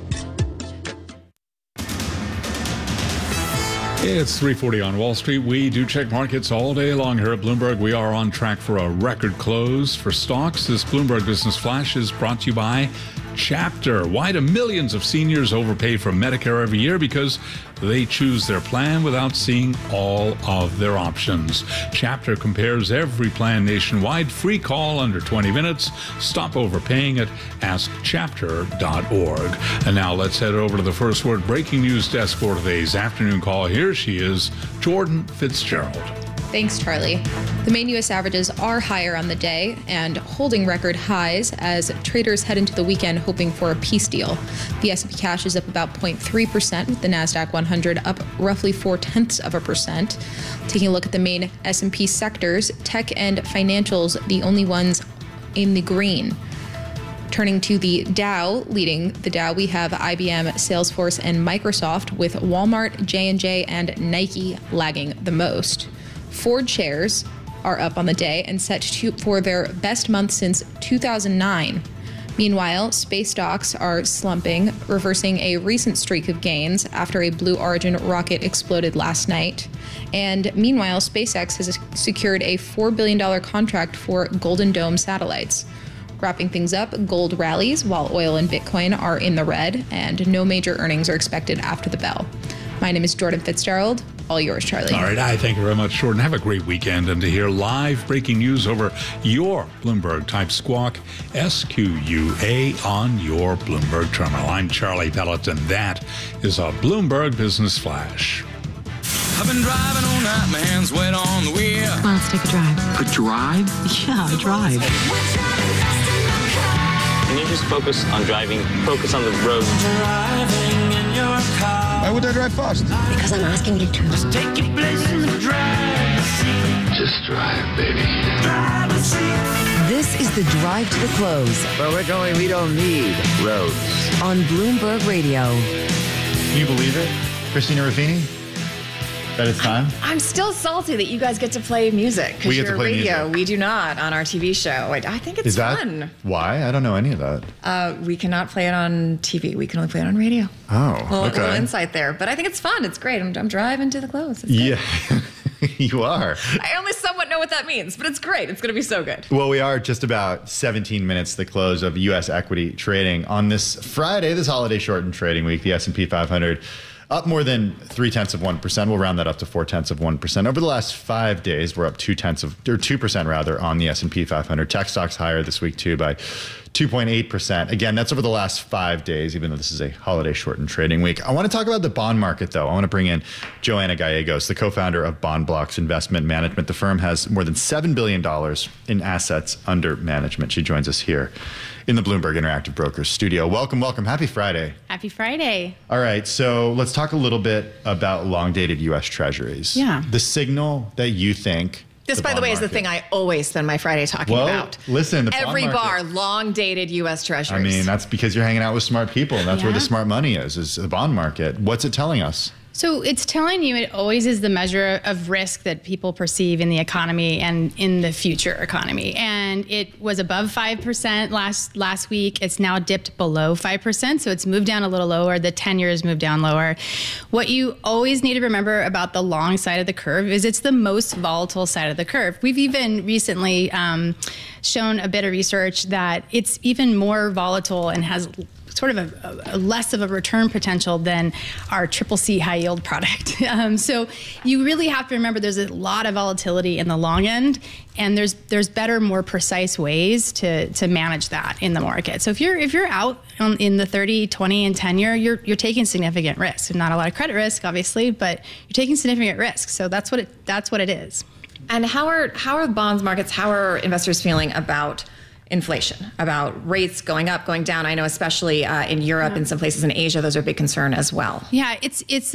It's 3:40 on Wall Street. We do check markets all day long here at Bloomberg. We are on track for a record close for stocks. This Bloomberg Business Flash is brought to you by Chapter. Why do millions of seniors overpay for Medicare every year? Because they choose their plan without seeing all of their options. Chapter compares every plan nationwide. Free call under 20 minutes. Stop overpaying at askchapter.org. And now let's head over to the First Word breaking news desk for today's afternoon call. Here she is, Jordan Fitzgerald. Thanks, Charlie. The main U.S. averages are higher on the day and holding record highs as traders head into the weekend hoping for a peace deal. The S&P cash is up about 0.3%, with the NASDAQ 100 up roughly 0.4%. Taking a look at the main S&P sectors, tech and financials, the only ones in the green. Turning to the Dow, leading the Dow, we have IBM, Salesforce, and Microsoft, with Walmart, J&J, and Nike lagging the most. Ford shares are up on the day and set for their best month since 2009. Meanwhile, space stocks are slumping, reversing a recent streak of gains after a Blue Origin rocket exploded last night. And meanwhile, SpaceX has secured a $4 billion contract for Golden Dome satellites. Wrapping things up, gold rallies while oil and Bitcoin are in the red, and no major earnings are expected after the bell. My name is Jordan Fitzgerald. All yours, Charlie. All right. Thank you very much, Jordan. Have a great weekend. And to hear live breaking news over your Bloomberg type squawk, SQUA on your Bloomberg terminal. I'm Charlie Pelleton. That is a Bloomberg Business Flash. I've been driving all night, my hands wet on the wheel. Come on, let's take a drive. A drive? Yeah, a drive. Can you just focus on driving? Focus on the road. Driving in your car. Why would I drive fast? Because I'm asking you to. Just take your place in the driver's seat. Just drive, baby. Driver's seat. This is the Drive to the Close. Where we're going, we don't need roads. On Bloomberg Radio. Can you believe it? Christina Ruffini? That it's time? I'm still salty that you guys get to play music because you're radio. Music. We do not on our TV show. I think it's fun. Why? I don't know any of that. We cannot play it on TV. We can only play it on radio. Oh, well, okay. A little insight there. But I think it's fun. It's great. I'm driving to the close. Yeah, you are. I only somewhat know what that means, but it's great. It's going to be so good. Well, we are just about 17 minutes to the close of U.S. equity trading on this Friday, this holiday shortened trading week. The S&P 500 up more than 0.3%. We'll round that up to 0.4%. Over the last 5 days, we're up 2% rather on the S&P 500. Tech stocks higher this week too by 2.8%. Again, that's over the last 5 days, even though this is a holiday shortened trading week. I want to talk about the bond market, though. I want to bring in Joanna Gallegos, the co-founder of Bond Blocks Investment Management. The firm has more than $7 billion in assets under management. She joins us here in the Bloomberg Interactive Brokers studio. Welcome. Happy Friday. Happy Friday. All right, so let's talk a little bit about long-dated U.S. Treasuries. Yeah. The signal that you think... This, by the way, is the thing I always spend my Friday talking about. Listen, the every bar, long-dated U.S. Treasuries. I mean, that's because you're hanging out with smart people, and that's where the smart money is the bond market. What's it telling us? So it's telling you it always is the measure of risk that people perceive in the economy and in the future economy. And it was above 5% last week. It's now dipped below 5%. So it's moved down a little lower. The 10-year has moved down lower. What you always need to remember about the long side of the curve is it's the most volatile side of the curve. We've even recently shown a bit of research that it's even more volatile and has sort of a less of a return potential than our CCC high yield product. So you really have to remember there's a lot of volatility in the long end, and there's better, more precise ways to manage that in the market. So if you're out in the 30, 20, and 10 year, you're taking significant risk. Not a lot of credit risk, obviously, but you're taking significant risk. So that's what it is. And how are bonds markets? How are investors feeling about inflation, about rates going up, going down? I know especially in Europe and some places in Asia, those are a big concern as well. Yeah, it's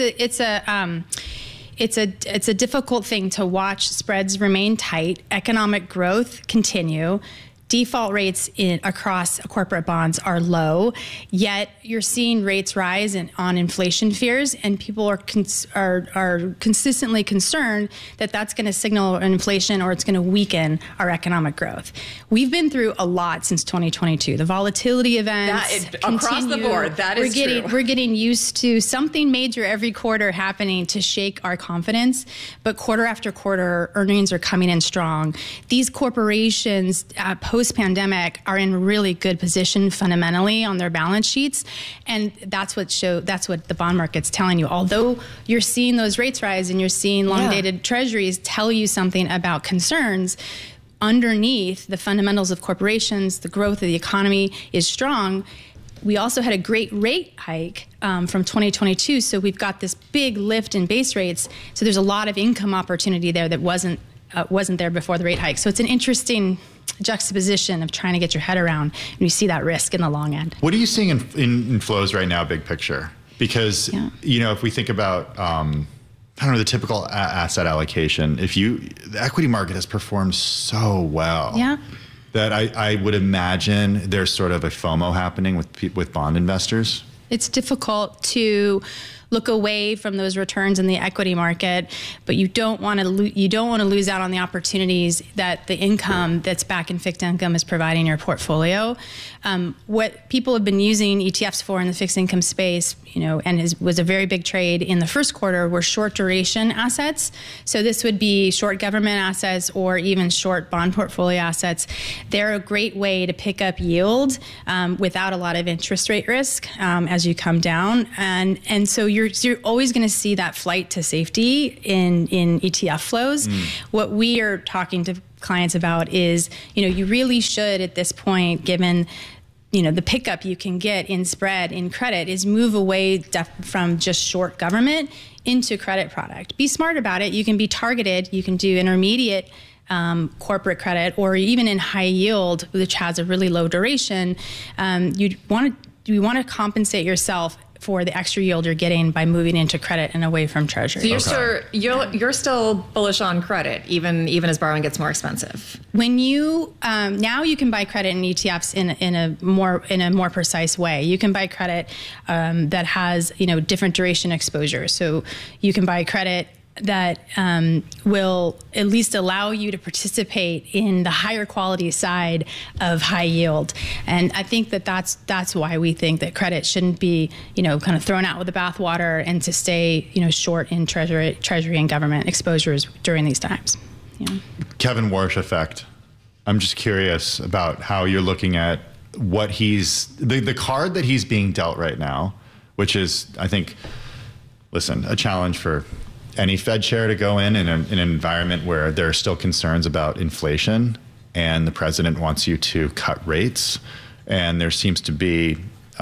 a difficult thing to watch. Spreads remain tight, economic growth continue. Default rates across corporate bonds are low, yet you're seeing rates rise on inflation fears, and people are consistently concerned that that's going to signal an inflation or it's going to weaken our economic growth. We've been through a lot since 2022. The volatility events across the board. We're getting used to something major every quarter happening to shake our confidence, but quarter after quarter, earnings are coming in strong. These corporations post-pandemic are in really good position fundamentally on their balance sheets, and that's what the bond market's telling you. Although you're seeing those rates rise and you're seeing long-dated treasuries tell you something about concerns, underneath the fundamentals of corporations, the growth of the economy is strong. We also had a great rate hike from 2022, so we've got this big lift in base rates. So there's a lot of income opportunity there that wasn't wasn't there before the rate hike. So it's an interesting juxtaposition of trying to get your head around when you see that risk in the long end. What are you seeing in flows right now, big picture? Because, if we think about, the typical asset allocation, the equity market has performed so well that I would imagine there's sort of a FOMO happening with bond investors. It's difficult to look away from those returns in the equity market, but you don't want to lose out on the opportunities that the income that's back in fixed income is providing your portfolio. What people have been using ETFs for in the fixed income space, and was a very big trade in the first quarter, were short duration assets. So this would be short government assets or even short bond portfolio assets. They're a great way to pick up yield without a lot of interest rate risk as you come down, and so you're always going to see that flight to safety in ETF flows. What we are talking to clients about is, you really should at this point, given the pickup you can get in spread in credit, is move away from just short government into credit product. Be smart about it. You can be targeted. You can do intermediate corporate credit, or even in high yield, which has a really low duration. You want to compensate yourself for the extra yield you're getting by moving into credit and away from treasury. So you're still bullish on credit, even as borrowing gets more expensive. When you now you can buy credit in ETFs in a more precise way. You can buy credit that has different duration exposure. So you can buy credit that will at least allow you to participate in the higher quality side of high yield. And I think that's why we think that credit shouldn't be, kind of thrown out with the bathwater, and to stay, short in treasury and government exposures during these times. Kevin Warsh effect. I'm just curious about how you're looking at what the card that he's being dealt right now, which is, I think, a challenge for any Fed chair to go in an environment where there are still concerns about inflation, and the president wants you to cut rates, and there seems to be,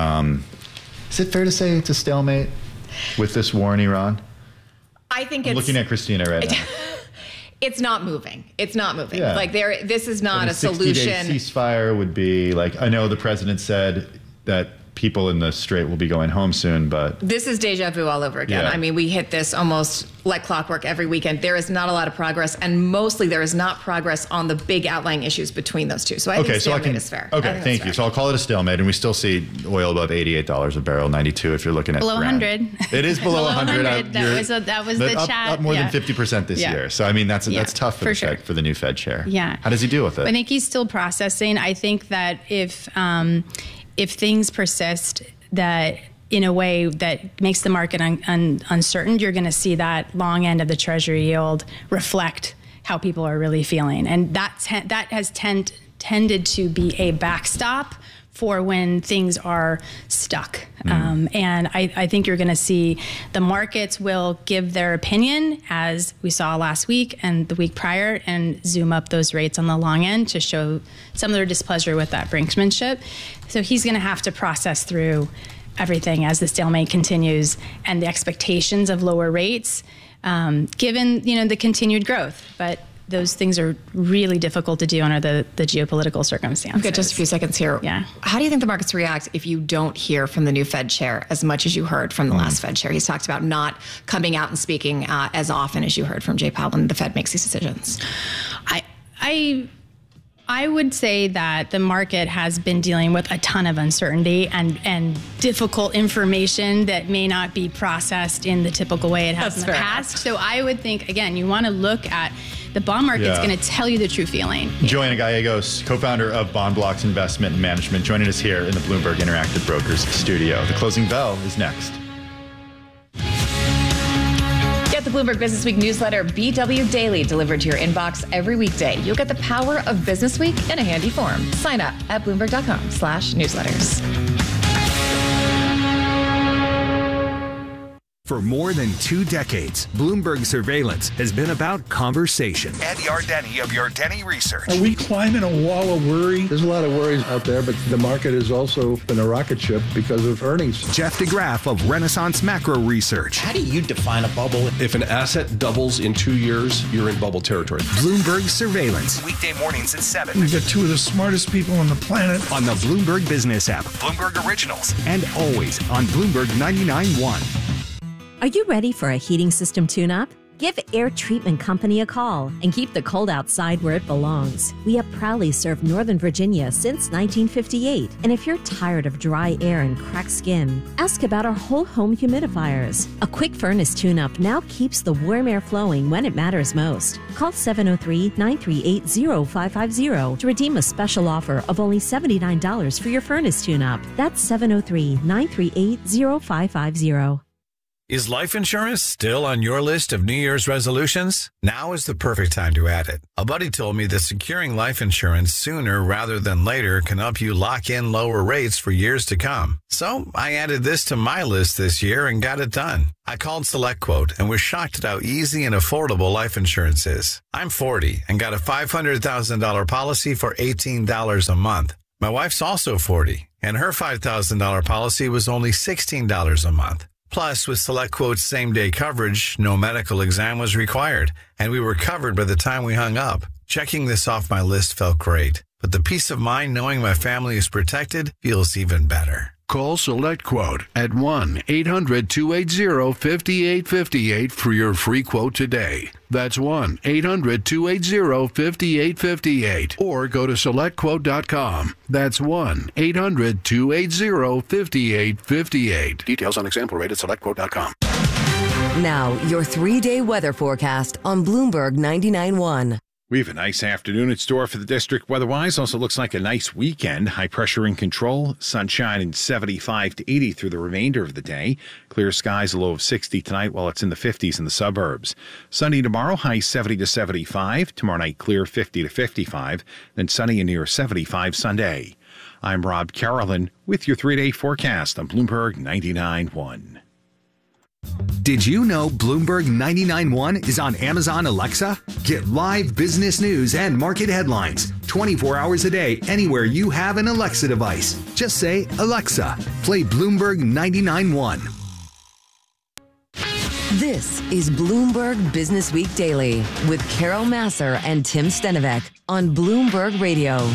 is it fair to say it's a stalemate with this war in Iran? I think I'm looking at Christina right now. It's not moving. It's not moving. Yeah. This is not a solution. 60-day ceasefire would be I know the president said that people in the Strait will be going home soon, but this is deja vu all over again. Yeah. I mean, we hit this almost like clockwork every weekend. There is not a lot of progress, and mostly there is not progress on the big outlying issues between those two. So I think stalemate is fair. Okay, thank you. So I'll call it a stalemate, and we still see oil above $88 a barrel, 92 if you're looking at below Brent. 100. It is below 100. That was the chat. Up more than 50% this year. So I mean, that's tough for the new Fed chair. Yeah. How does he deal with it? I think he's still processing. I think that if things persist that in a way that makes the market uncertain, you're going to see that long end of the treasury yield reflect how people are really feeling. And that has tended to be a backstop for when things are stuck. And I think you're going to see the markets will give their opinion, as we saw last week and the week prior, and zoom up those rates on the long end to show some of their displeasure with that brinksmanship. So he's going to have to process through everything as the stalemate continues and the expectations of lower rates, given the continued growth. But those things are really difficult to do under the geopolitical circumstances. We've got just a few seconds here. Yeah. How do you think the markets react if you don't hear from the new Fed chair as much as you heard from the last Fed chair? He's talked about not coming out and speaking as often as you heard from Jay Powell when the Fed makes these decisions. I would say that the market has been dealing with a ton of uncertainty and difficult information that may not be processed in the typical way it has in the past. So I would think, again, you want to look at the bond market's going to tell you the true feeling. Joanna Gallegos, co-founder of Bond Blocks Investment and Management, joining us here in the Bloomberg Interactive Brokers studio. The closing bell is next. Get the Bloomberg Business Week newsletter, BW Daily, delivered to your inbox every weekday. You'll get the power of Business Week in a handy form. Sign up at Bloomberg.com/newsletters. For more than 2 decades, Bloomberg Surveillance has been about conversation. Ed Yardeni of Yardeni Research. Are we climbing a wall of worry? There's a lot of worries out there, but the market has also been a rocket ship because of earnings. Jeff DeGraff of Renaissance Macro Research. How do you define a bubble? If an asset doubles in 2 years, you're in bubble territory. Bloomberg Surveillance. Weekday mornings at 7. We've got 2 of the smartest people on the planet. On the Bloomberg Business app, Bloomberg Originals, and always on Bloomberg 99.1. Are you ready for a heating system tune-up? Give Air Treatment Company a call and keep the cold outside where it belongs. We have proudly served Northern Virginia since 1958. And if you're tired of dry air and cracked skin, ask about our whole home humidifiers. A quick furnace tune-up now keeps the warm air flowing when it matters most. Call 703-938-0550 to redeem a special offer of only $79 for your furnace tune-up. That's 703-938-0550. Is life insurance still on your list of New Year's resolutions? Now is the perfect time to add it. A buddy told me that securing life insurance sooner rather than later can help you lock in lower rates for years to come. So I added this to my list this year and got it done. I called SelectQuote and was shocked at how easy and affordable life insurance is. I'm 40 and got a $500,000 policy for $18 a month. My wife's also 40 and her $5,000 policy was only $16 a month. Plus, with SelectQuote's same-day coverage, no medical exam was required, and we were covered by the time we hung up. Checking this off my list felt great, but the peace of mind knowing my family is protected feels even better. Call SelectQuote at 1-800-280-5858 for your free quote today. That's 1-800-280-5858. Or go to SelectQuote.com. That's 1-800-280-5858. Details on example rate at SelectQuote.com. Now, your 3-day weather forecast on Bloomberg 99.1. We have a nice afternoon in store for the district weather-wise. Also looks like a nice weekend. High pressure in control. Sunshine in 75 to 80 through the remainder of the day. Clear skies, a low of 60 tonight while it's in the 50s in the suburbs. Sunny tomorrow, high 70 to 75. Tomorrow night, clear 50 to 55. Then sunny and near 75 Sunday. I'm Rob Carolyn with your 3-day forecast on Bloomberg 99.1. Did you know Bloomberg 99.1 is on Amazon Alexa? Get live business news and market headlines 24 hours a day anywhere you have an Alexa device. Just say, Alexa, play Bloomberg 99.1. This is Bloomberg Business Week Daily with Carol Massar and Tim Stenovec on Bloomberg Radio.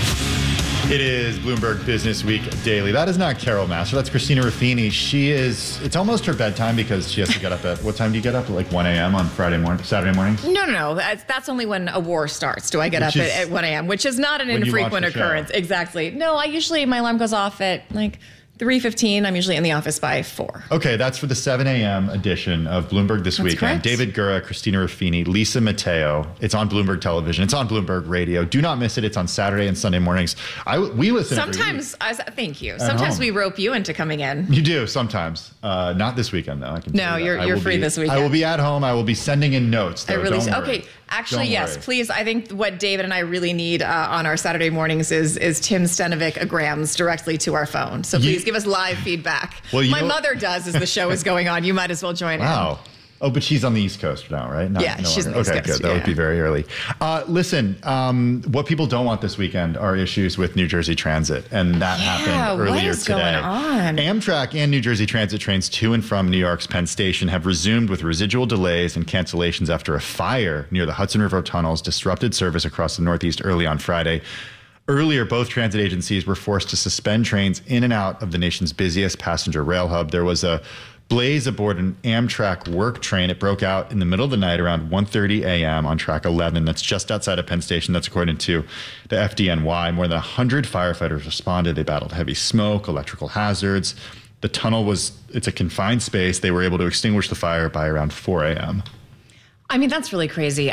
It is Bloomberg Business Week Daily. That is not Carol Massar. That's Christina Ruffini. It's almost her bedtime because she has to get up at, what time do you get up? At like 1 a.m. on Saturday mornings? No. That's only when a war starts. Do I get up at 1 a.m., which is not an infrequent occurrence. Exactly. No, my alarm goes off at like 3:15. I'm usually in the office by 4. Okay, that's for the 7 a.m. edition of Bloomberg This Weekend. Correct. David Gura, Christina Ruffini, Lisa Mateo. It's on Bloomberg Television. It's on Bloomberg Radio. Do not miss it. It's on Saturday and Sunday mornings. We listen sometimes. Thank you. Sometimes we rope you into coming in. You do sometimes. Not this weekend though. I can. No, you're free this weekend. I will be at home. I will be sending in notes. Though. Okay. Actually, yes, please. I think what David and I really need on our Saturday mornings is Tim Stenovec-grams directly to our phone. So please give us live feedback. Well, my mother does as the show is going on. You might as well join in. Wow. Oh, but she's on the East Coast now, right? She's on the East Coast. Okay, good. That would be very early. Listen, what people don't want this weekend are issues with New Jersey Transit, and that happened earlier today. Going on? Amtrak and New Jersey Transit trains to and from New York's Penn Station have resumed with residual delays and cancellations after a fire near the Hudson River tunnels disrupted service across the Northeast early on Friday. Earlier, both transit agencies were forced to suspend trains in and out of the nation's busiest passenger rail hub. There was a blaze aboard an Amtrak work train. It broke out in the middle of the night around 1:30 a.m. on track 11. That's just outside of Penn Station. That's according to the FDNY. More than 100 firefighters responded. They battled heavy smoke, electrical hazards. The tunnel it's a confined space. They were able to extinguish the fire by around 4 a.m. I mean, that's really crazy.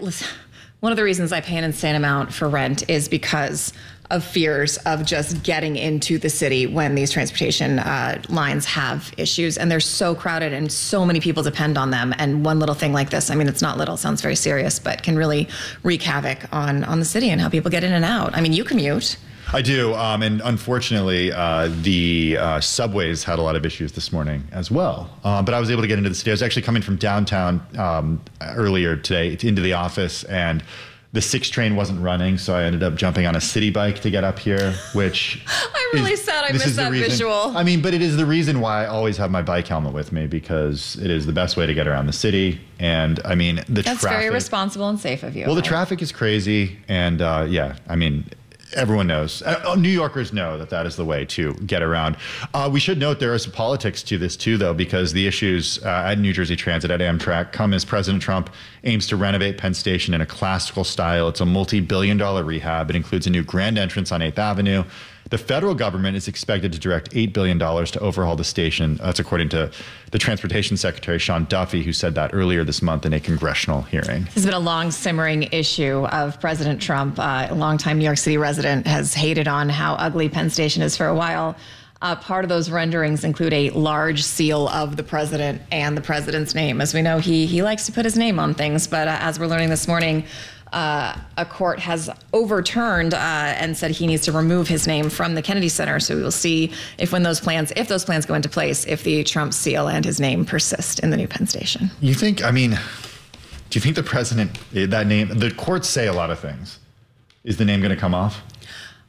One of the reasons I pay an insane amount for rent is because of fears of just getting into the city when these transportation lines have issues, and they're so crowded and so many people depend on them. And one little thing like this, I mean, it's not little, it sounds very serious, but can really wreak havoc on the city and how people get in and out. I mean, you commute. I do. And unfortunately, the subways had a lot of issues this morning as well. But I was able to get into the city. I was actually coming from downtown earlier today into the office, and the 6 train wasn't running, so I ended up jumping on a city bike to get up here, which I'm really sad I missed that visual. I mean, but it is the reason why I always have my bike helmet with me, because it is the best way to get around the city. And I mean, the traffic. That's very responsible and safe of you. Well, the traffic is crazy. And yeah, I mean, everyone knows. New Yorkers know that is the way to get around. We should note there is some politics to this too, though, because the issues at New Jersey Transit, at Amtrak, come as President Trump aims to renovate Penn Station in a classical style. It's a multi-billion-dollar rehab. It includes a new grand entrance on 8th Avenue. The federal government is expected to direct $8 billion to overhaul the station. That's according to the Transportation Secretary, Sean Duffy, who said that earlier this month in a congressional hearing. This has been a long simmering issue of President Trump. A longtime New York City resident has hated on how ugly Penn Station is for a while. Part of those renderings include a large seal of the president and the president's name. As we know, he likes to put his name on things, but as we're learning this morning, a court has overturned and said he needs to remove his name from the Kennedy Center. So we will see if those plans go into place, if the Trump seal and his name persist in the new Penn Station. Do you think the president, that name, the courts say a lot of things. Is the name going to come off?